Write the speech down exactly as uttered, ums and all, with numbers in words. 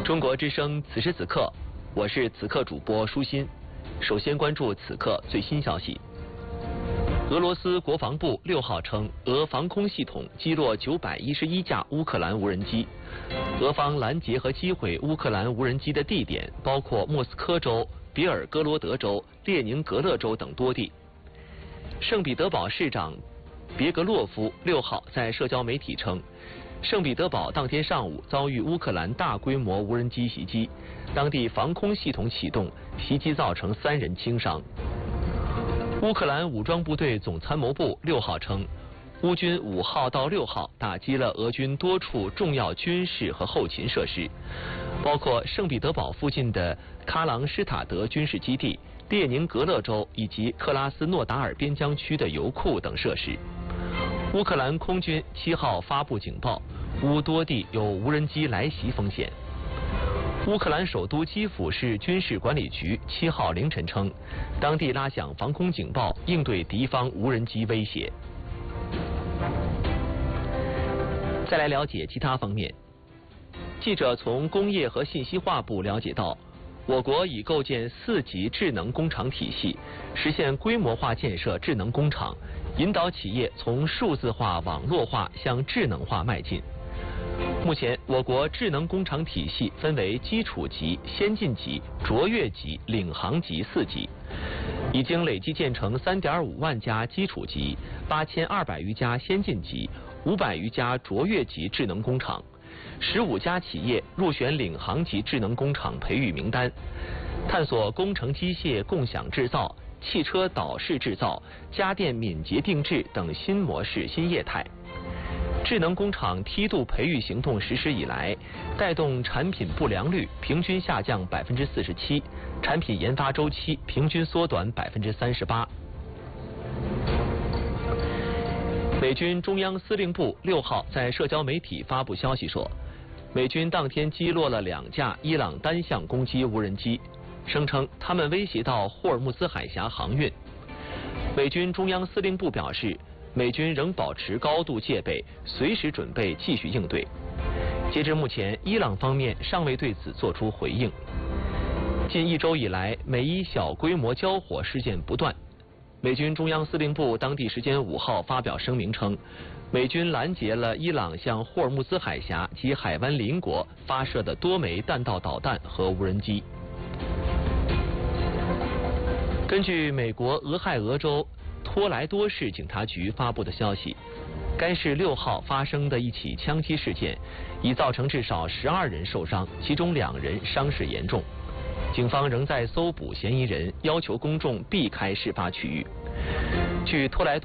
中国之声此时此刻，我是此刻主播舒心。首先关注此刻最新消息。俄罗斯国防部六号称，俄防空系统击落九百一十一架乌克兰无人机。俄方拦截和击毁乌克兰无人机的地点包括莫斯科州、别尔哥罗德州、列宁格勒州等多地。圣彼得堡市长别格洛夫六号在社交媒体称，圣彼得堡当天上午遭遇乌克兰大规模无人机袭击，当地防空系统启动，袭击造成三人轻伤。乌克兰武装部队总参谋部六号称，乌军五号到六号打击了俄军多处重要军事和后勤设施，包括圣彼得堡附近的喀朗施塔德军事基地、列宁格勒州以及克拉斯诺达尔边疆区的油库等设施。乌克兰空军七号发布警报，乌多地有无人机来袭风险。乌克兰首都基辅市军事管理局七号凌晨称，当地拉响防空警报，应对敌方无人机威胁。再来了解其他方面。记者从工业和信息化部了解到，我国已构建四级智能工厂体系，实现规模化建设智能工厂，引导企业从数字化、网络化向智能化迈进。目前，我国智能工厂体系分为基础级、先进级、卓越级、领航级四级，已经累计建成三点五万家基础级、八千二百余家先进级、五百余家卓越级智能工厂，十五家企业入选领航级智能工厂培育名单，探索工程机械共享制造、汽车导式制造、家电敏捷定制等新模式新业态。智能工厂梯度培育行动实施以来，带动产品不良率平均下降百分之四十七，产品研发周期平均缩短百分之三十八。美军中央司令部六号在社交媒体发布消息说，美军当天击落了两架伊朗单向攻击无人机，声称他们威胁到霍尔木兹海峡航运。美军中央司令部表示，美军仍保持高度戒备，随时准备继续应对。截至目前，伊朗方面尚未对此作出回应。近一周以来，美伊小规模交火事件不断。美军中央司令部当地时间五号发表声明称，美军拦截了伊朗向霍尔木兹海峡及海湾邻国发射的多枚弹道导弹和无人机。根据美国俄亥俄州托莱多市警察局发布的消息，该市六号发生的一起枪击事件已造成至少十二人受伤，其中两人伤势严重。警方仍在搜捕嫌疑人，要求公众避开事发区域。据托莱多